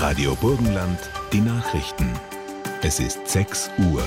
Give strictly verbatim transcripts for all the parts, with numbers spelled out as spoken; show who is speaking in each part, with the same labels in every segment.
Speaker 1: Radio Burgenland, die Nachrichten. Es ist sechs Uhr.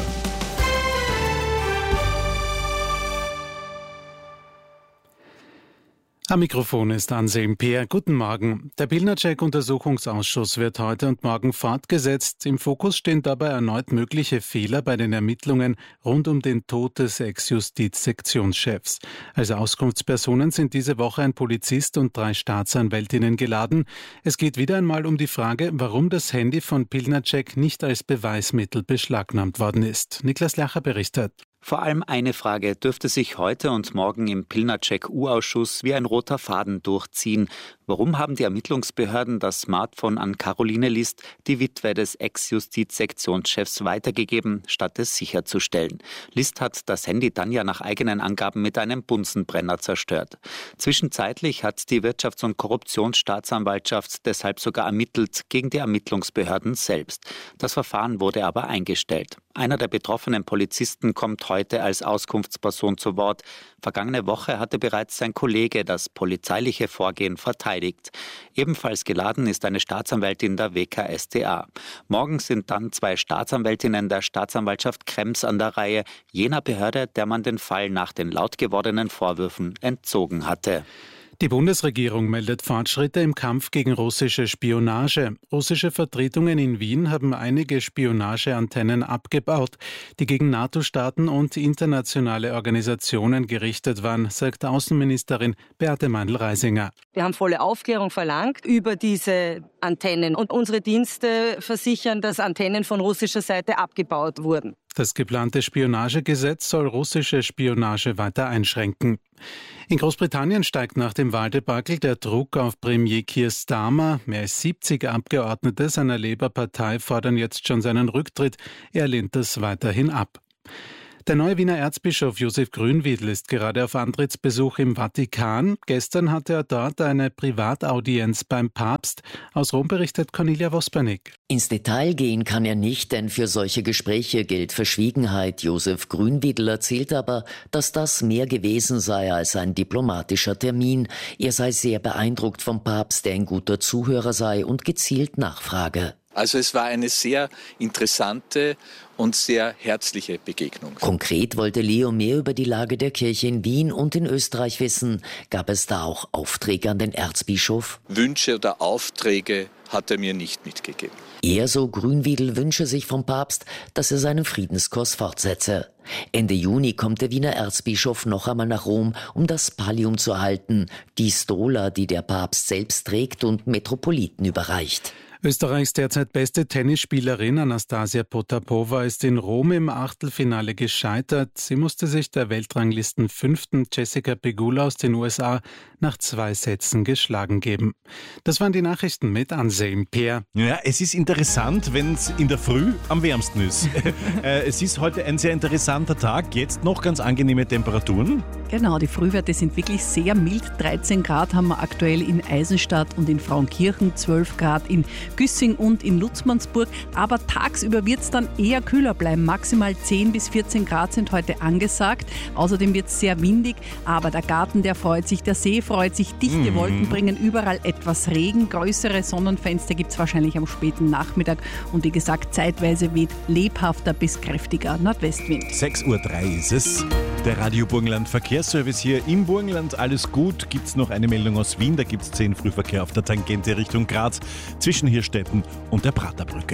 Speaker 2: Am Mikrofon ist Anselm Peer. Guten Morgen. Der Pilnacek-Untersuchungsausschuss wird heute und morgen fortgesetzt. Im Fokus stehen dabei erneut mögliche Fehler bei den Ermittlungen rund um den Tod des Ex-Justizsektionschefs. Als Auskunftspersonen sind diese Woche ein Polizist und drei Staatsanwältinnen geladen. Es geht wieder einmal um die Frage, warum das Handy von Pilnacek nicht als Beweismittel beschlagnahmt worden ist. Niklas Lacher berichtet.
Speaker 3: Vor allem eine Frage dürfte sich heute und morgen im Pilnacek-U-Ausschuss wie ein roter Faden durchziehen. Warum haben die Ermittlungsbehörden das Smartphone an Caroline List, die Witwe des Ex-Justizsektionschefs, weitergegeben, statt es sicherzustellen? List hat das Handy dann ja nach eigenen Angaben mit einem Bunsenbrenner zerstört. Zwischenzeitlich hat die Wirtschafts- und Korruptionsstaatsanwaltschaft deshalb sogar ermittelt gegen die Ermittlungsbehörden selbst. Das Verfahren wurde aber eingestellt. Einer der betroffenen Polizisten kommt heute als Auskunftsperson zu Wort. Vergangene Woche hatte bereits sein Kollege das polizeiliche Vorgehen verteidigt. Ebenfalls geladen ist eine Staatsanwältin der W K S t A. Morgen sind dann zwei Staatsanwältinnen der Staatsanwaltschaft Krems an der Reihe, jener Behörde, der man den Fall nach den laut gewordenen Vorwürfen entzogen hatte.
Speaker 2: Die Bundesregierung meldet Fortschritte im Kampf gegen russische Spionage. Russische Vertretungen in Wien haben einige Spionageantennen abgebaut, die gegen NATO-Staaten und internationale Organisationen gerichtet waren, sagt Außenministerin Beate Meindl-Reisinger.
Speaker 4: Wir haben volle Aufklärung verlangt über diese Antennen und unsere Dienste versichern, dass Antennen von russischer Seite abgebaut wurden.
Speaker 2: Das geplante Spionagegesetz soll russische Spionage weiter einschränken. In Großbritannien steigt nach dem Wahldebakel der Druck auf Premier Keir Starmer. Mehr als siebzig Abgeordnete seiner Labour-Partei fordern jetzt schon seinen Rücktritt. Er lehnt das weiterhin ab. Der neue Wiener Erzbischof Josef Grünwiedl ist gerade auf Antrittsbesuch im Vatikan. Gestern hatte er dort eine Privataudienz beim Papst. Aus Rom berichtet Cornelia Vospernik.
Speaker 5: Ins Detail gehen kann er nicht, denn für solche Gespräche gilt Verschwiegenheit. Josef Grünwiedl erzählt aber, dass das mehr gewesen sei als ein diplomatischer Termin. Er sei sehr beeindruckt vom Papst, der ein guter Zuhörer sei und gezielt nachfrage.
Speaker 6: Also es war eine sehr interessante und sehr herzliche Begegnung.
Speaker 5: Konkret wollte Leo mehr über die Lage der Kirche in Wien und in Österreich wissen. Gab es da auch Aufträge an den Erzbischof?
Speaker 6: Wünsche oder Aufträge hat er mir nicht mitgegeben.
Speaker 5: Er, so Grünwiedl, wünsche sich vom Papst, dass er seinen Friedenskurs fortsetze. Ende Juni kommt der Wiener Erzbischof noch einmal nach Rom, um das Pallium zu erhalten, die Stola, die der Papst selbst trägt und Metropoliten überreicht.
Speaker 2: Österreichs derzeit beste Tennisspielerin Anastasia Potapova ist in Rom im Achtelfinale gescheitert. Sie musste sich der Weltranglistenfünften Jessica Pegula aus den U S A nach zwei Sätzen geschlagen geben. Das waren die Nachrichten mit Anselm Peer.
Speaker 7: Ja, es ist interessant, wenn es in der Früh am wärmsten ist. äh, es ist heute ein sehr interessanter Tag. Jetzt noch ganz angenehme Temperaturen.
Speaker 8: Genau, die Frühwerte sind wirklich sehr mild. dreizehn Grad haben wir aktuell in Eisenstadt und in Frauenkirchen, zwölf Grad in Güssing und in Lutzmannsburg. Aber tagsüber wird es dann eher kühler bleiben. Maximal zehn bis vierzehn Grad sind heute angesagt. Außerdem wird es sehr windig. Aber der Garten, der freut sich, der See freut sich. Dichte mm. Wolken bringen überall etwas Regen. Größere Sonnenfenster gibt es wahrscheinlich am späten Nachmittag. Und wie gesagt, zeitweise weht lebhafter bis kräftiger Nordwestwind.
Speaker 7: sechs Uhr drei ist es. Der Radio Burgenland Verkehrsservice hier im Burgenland. Alles gut. Gibt es noch eine Meldung aus Wien? Da gibt es zehn Frühverkehr auf der Tangente Richtung Graz zwischen Hirstetten und der Praterbrücke.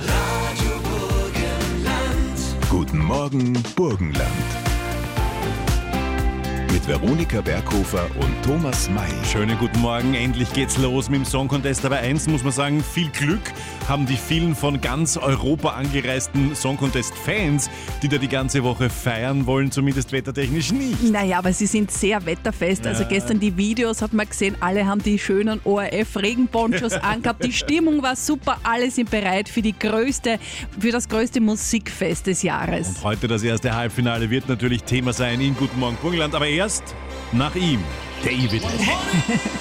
Speaker 1: Radio Burgenland. Guten Morgen, Burgenland. Mit Veronika Berghofer und Thomas May.
Speaker 7: Schönen guten Morgen, endlich geht's los mit dem Song Contest. Aber eins muss man sagen, viel Glück haben die vielen von ganz Europa angereisten Song Contest-Fans, die da die ganze Woche feiern wollen, zumindest wettertechnisch nicht.
Speaker 8: Naja, aber sie sind sehr wetterfest. Also ja. Gestern die Videos hat man gesehen, alle haben die schönen O R F-Regenponchos angehabt. Die Stimmung war super, alle sind bereit für, die größte, für das größte Musikfest des Jahres.
Speaker 7: Und heute das erste Halbfinale wird natürlich Thema sein in Guten Morgen Burgenland, aber erst nach ihm, David.